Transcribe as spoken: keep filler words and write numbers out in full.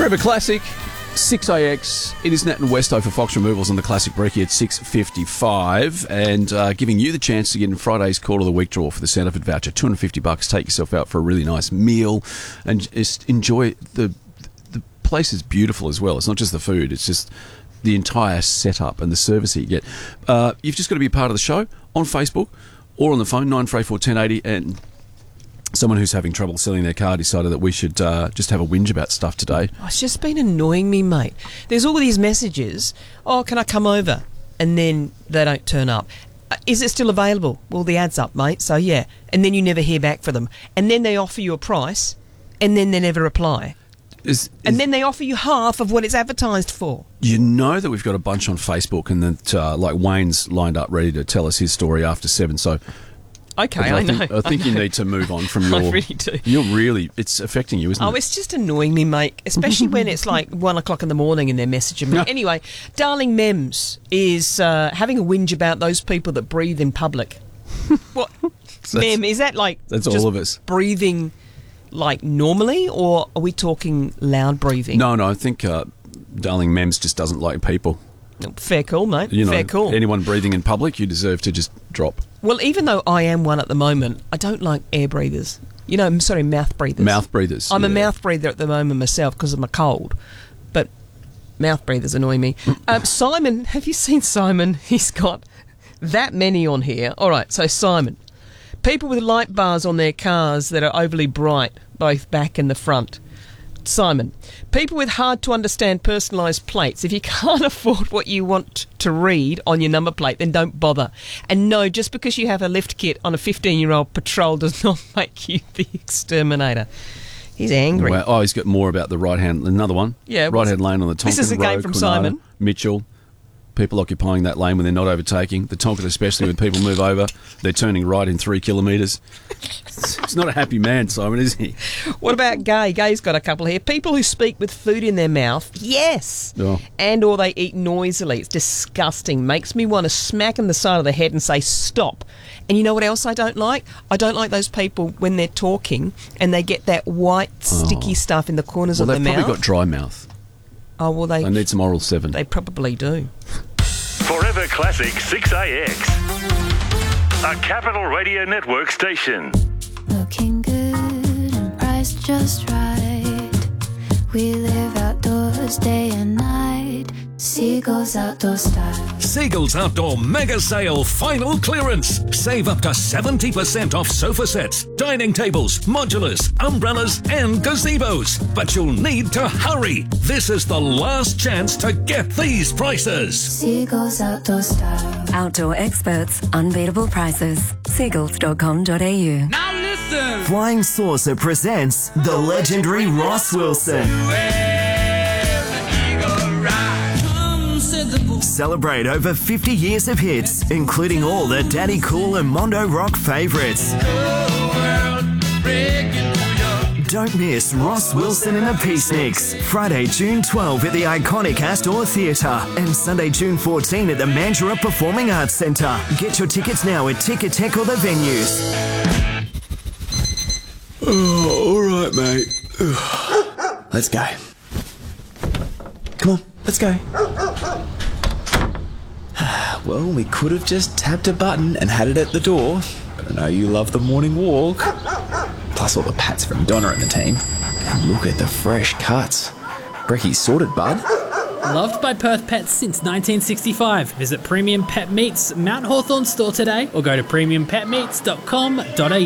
Forever Classic, six A X. It is Nat and Westo for Fox Removals on the Classic Brekkie at six fifty-five, and uh, giving you the chance to get in Friday's Call of the Week draw for the Sanford voucher. two hundred fifty bucks. Take yourself out for a really nice meal and just enjoy the the place is beautiful as well. It's not just the food, it's just the entire setup and the service that you get. Uh, you've just got to be a part of the show on Facebook or on the phone, nine three four, one oh eight oh, and someone who's having trouble selling their car decided that we should uh, just have a whinge about stuff today. Oh, it's just been annoying me, mate. There's all these messages, oh, can I come over? And then they don't turn up. Uh, is it still available? Well, the ad's up, mate, so yeah. And then you never hear back from them. And then they offer you a price, and then they never reply. Is, is, and then they offer you half of what it's advertised for. You know that we've got a bunch on Facebook, and that uh, like Wayne's lined up ready to tell us his story after seven, so... Okay, I, I know. Think, I think I know. you need to move on from your... I really do. You're really... It's affecting you, isn't oh, it? Oh, it's just annoying me, mate, especially when it's like one o'clock in the morning and they're messaging me. Anyway, Darling Mems is uh, having a whinge about those people that breathe in public. What? So Mem, is that like... That's just all of us. Breathing like normally, or are we talking loud breathing? No, no, I think uh, Darling Mems just doesn't like people. Fair call, mate. You know, Fair call. Anyone breathing in public, you deserve to just drop. Well, even though I am one at the moment, I don't like air breathers. You know, I'm sorry, mouth breathers. Mouth breathers. I'm yeah. a mouth breather at the moment myself because of my cold. But mouth breathers annoy me. um, Simon, have you seen Simon? He's got that many on here. All right, so Simon. People with light bars on their cars that are overly bright, both back and the front. Simon, people with hard-to-understand personalised plates. If you can't afford what you want to read on your number plate, then don't bother. And no, just because you have a lift kit on a fifteen-year-old Patrol does not make you the exterminator. He's angry. Wow. Oh, he's got more about the right-hand... Another one. Yeah. Right-hand lane on the Tonkin This is a game Road, from Coronado, Simon. Mitchell. People occupying that lane when they're not overtaking. The Tonkin especially, when people move over, they're turning right in three kilometres. He's not a happy man, Simon, is he? What about Gay? Gay's got a couple here. People who speak with food in their mouth, yes, Oh. and or they eat noisily. It's disgusting. Makes me want to smack in the side of the head and say stop. And you know what else I don't like? I don't like those people when they're talking and they get that white sticky Oh. stuff in the corners Well, of they've their probably mouth. got dry mouth. Oh, well, they... They need some Oral seven. They probably do. Forever Classic six A X. A Capital Radio Network station. Looking good and priced just right. We live outdoors day and night. Seagulls Outdoor Style. Seagulls Outdoor Mega Sale Final Clearance. Save up to seventy percent off sofa sets, dining tables, modulars, umbrellas and gazebos. But you'll need to hurry. This is the last chance to get these prices. Seagulls Outdoor Style. Outdoor experts, unbeatable prices. seagulls dot com dot a u. Now listen. Flying Saucer presents the legendary Ross Wilson. Celebrate over fifty years of hits, including all the Daddy Cool and Mondo Rock favourites. Don't miss Ross Wilson and the Peaceniks. Friday, June twelfth at the iconic Astor Theatre and Sunday, June fourteenth at the Mandurah Performing Arts Centre. Get your tickets now at Ticketek or the venues. Oh, all right, mate. Let's go. Come on, let's go. Well, we could have just tapped a button and had it at the door, but I know you love the morning walk. Plus all the pats from Donna and the team. And look at the fresh cuts. Brekkie's sorted, bud. Loved by Perth Pets since nineteen sixty-five. Visit Premium Pet Meats Mount Hawthorn store today or go to premium pet meats dot com dot a u.